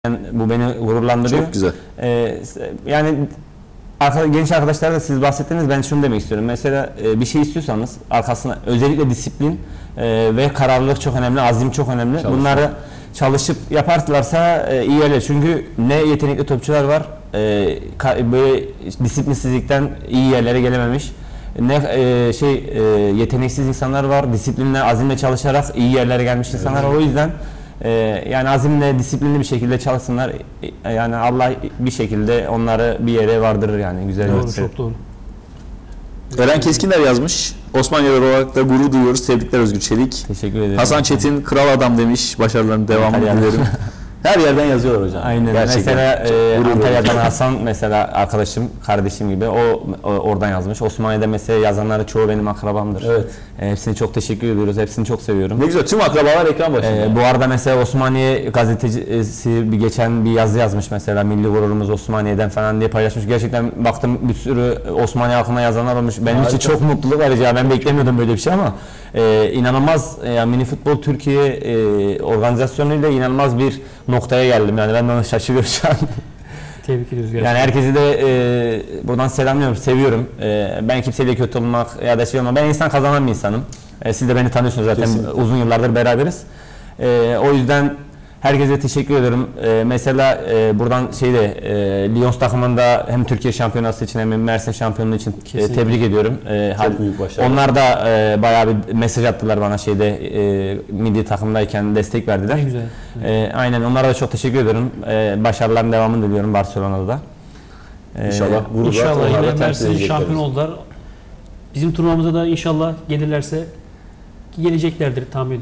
Bu beni gururlandırıyor. Çok güzel. Yani genç arkadaşlar da siz bahsettiniz, ben şunu demek istiyorum. Mesela bir şey istiyorsanız arkasına özellikle disiplin ve kararlılık çok önemli, azim çok önemli. Çalışma. Bunları çalışıp yaparlarsa iyi yerler. Çünkü ne yetenekli topçular var, böyle disiplinsizlikten iyi yerlere gelememiş. Ne yeteneksiz insanlar var, disiplinle, azimle çalışarak iyi yerlere gelmiş insanlar var. O yüzden yani azimle, disiplinli bir şekilde çalışsınlar. Yani Allah bir şekilde onları bir yere vardırır yani. Güzel. Doğru, çok doğru. Eren Keskinler yazmış. Osmanlılar olarak da gurur duyuyoruz. Tebrikler Özgür Çelik. Teşekkür ederim. Hasan Çetin kral adam demiş. Başarılarının devamını dilerim. Her yerden yazıyorlar hocam. Aynen. Gerçekten. Mesela Antalya'dan Hasan mesela arkadaşım, kardeşim gibi o oradan yazmış. Osmaniye'de mesela yazanların çoğu benim akrabamdır. Evet. Hepsine çok teşekkür ediyoruz. Hepsini çok seviyorum. Ne güzel. Tüm akrabalar ekran başında. Bu arada mesela Osmaniye gazetecisi geçen bir yazı yazmış mesela, milli gururumuz Osmaniye'den falan diye paylaşmış. Gerçekten baktım bir sürü Osmaniye halkına yazanlar olmuş. Benim Harika. için çok mutluluk verici. Ben beklemiyordum böyle bir şey ama inanılmaz yani Mini Futbol Türkiye organizasyonuyla inanılmaz bir noktaya geldim. Yani ben de onu şaşırıyorum şu an. Tebrik ediyoruz gerçekten. Yani herkesi de buradan selamlıyorum, seviyorum. Ben kimseyle kötü olmak ya da şey olmak. Ben insan kazanan bir insanım. Siz de beni tanıyorsunuz zaten. Kesinlikle. Uzun yıllardır beraberiz. O yüzden herkese teşekkür ederim. Mesela buradan Lions takımında hem Türkiye şampiyonası için hem Mersin şampiyonluğu için tebrik ediyorum. Çok büyük başarı. Onlar da bayağı bir mesaj attılar bana milli takımdayken destek verdiler. Ne güzel. Aynen, onlara da çok teşekkür ederim. Başarıların devamını diliyorum Barcelona'da da. İnşallah. İnşallah yine Mersin şampiyon oldular. Bizim turnuvamıza da inşallah gelirlerse geleceklerdir tahmin ediyorum.